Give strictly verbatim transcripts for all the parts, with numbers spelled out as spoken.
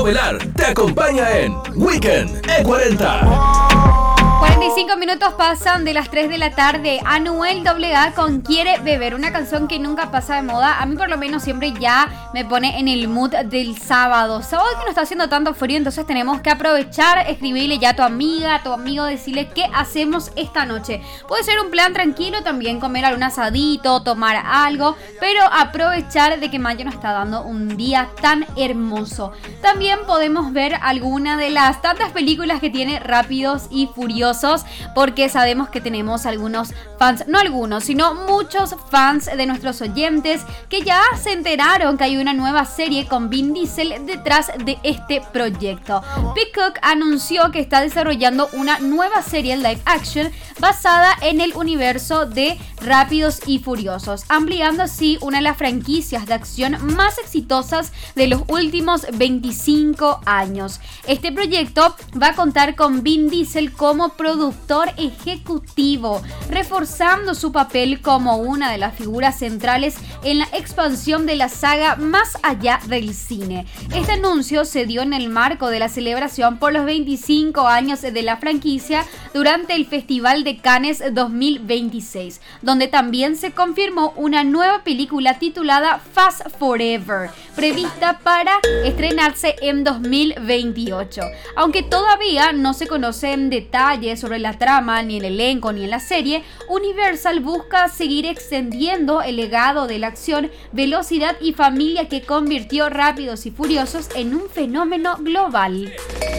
Velar te acompaña en Weekend E cuarenta. cuarenta y cinco minutos pasan de las tres de la tarde. Anuel A A con Quiere Beber, una canción que nunca pasa de moda. A mí por lo menos siempre ya me pone en el mood del sábado. Sábado que no está haciendo tanto frío, entonces tenemos que aprovechar, escribirle ya a tu amiga, a tu amigo, decirle qué hacemos esta noche. Puede ser un plan tranquilo también, comer algún asadito, tomar algo, pero aprovechar de que mayo nos está dando un día tan hermoso. También podemos ver alguna de las tantas películas que tiene Rápidos y Furiosos, porque sabemos que tenemos algunos fans, no algunos, sino muchos fans de nuestros oyentes que ya se enteraron que hay una nueva serie con Vin Diesel detrás de este proyecto. Peacock anunció que está desarrollando una nueva serie live action basada en el universo de Rápidos y Furiosos, ampliando así una de las franquicias de acción más exitosas de los últimos veinticinco años. Este proyecto va a contar con Vin Diesel como productor ejecutivo, reforzando su papel como una de las figuras centrales en la expansión de la saga más allá del cine. Este anuncio se dio en el marco de la celebración por los veinticinco años de la franquicia durante el Festival de Cannes dos mil veintiséis, donde también se confirmó una nueva película titulada Fast Forever, prevista para estrenarse en dos mil veintiocho. Aunque todavía no se conocen detalles sobre la trama, ni el elenco, ni en la serie, Universal busca seguir extendiendo el legado de la acción, velocidad y familia que convirtió Rápidos y Furiosos en un fenómeno global.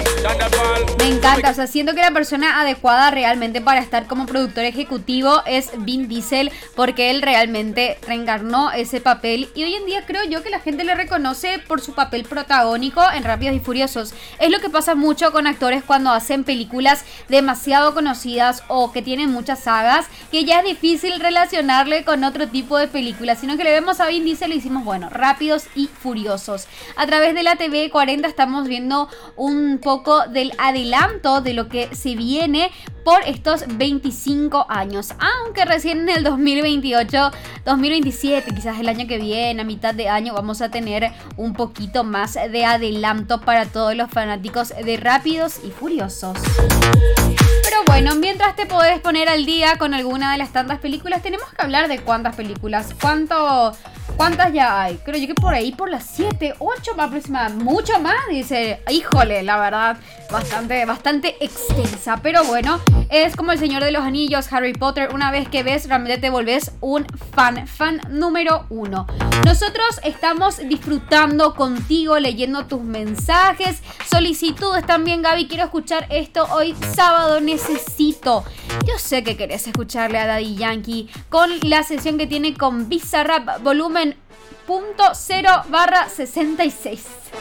Me encanta, o sea, siento que la persona adecuada realmente para estar como productor ejecutivo es Vin Diesel, porque él realmente reencarnó ese papel y hoy en día creo yo que la gente le reconoce por su papel protagónico en Rápidos y Furiosos. Es lo que pasa mucho con actores cuando hacen películas demasiado conocidas o que tienen muchas sagas, que ya es difícil relacionarle con otro tipo de películas, sino que le vemos a Vin Diesel y decimos, bueno, Rápidos y Furiosos. A través de la T V cuarenta estamos viendo un poco del adelanto de lo que se viene por estos veinticinco años, aunque recién en el dos mil veintiocho, dos mil veintisiete, quizás el año que viene, a mitad de año, vamos a tener un poquito más de adelanto para todos los fanáticos de Rápidos y Furiosos. Pero bueno, mientras te podés poner al día con alguna de las tantas películas, tenemos que hablar de cuántas películas, cuánto... ¿Cuántas ya hay? Creo yo que por ahí, por las siete, ocho más aproximadamente. Mucho más, dice. Híjole, la verdad, bastante, bastante extensa. Pero bueno, es como El Señor de los Anillos, Harry Potter. Una vez que ves, realmente te volvés un fan, fan número uno. Nosotros estamos disfrutando contigo, leyendo tus mensajes, solicitudes también, Gaby. Quiero escuchar esto hoy sábado, necesito. Yo sé que querés escucharle a Daddy Yankee con la sesión que tiene con Bizarrap, volumen punto cero barra sesenta y seis.